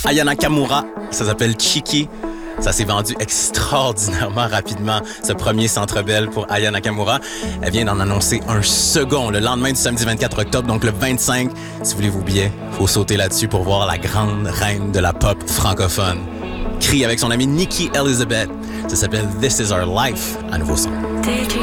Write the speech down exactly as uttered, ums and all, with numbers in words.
Aya Nakamura, ça s'appelle Chiki. Ça s'est vendu extraordinairement rapidement, ce premier Centre Bell pour Aya Nakamura. Elle vient d'en annoncer un second le lendemain du samedi vingt-quatre octobre, donc le vingt-cinq. Si vous voulez vos billets, il faut sauter là-dessus pour voir la grande reine de la pop francophone. Crie avec son amie Nikki Elizabeth. Ça s'appelle This Is Our Life, à nouveau son.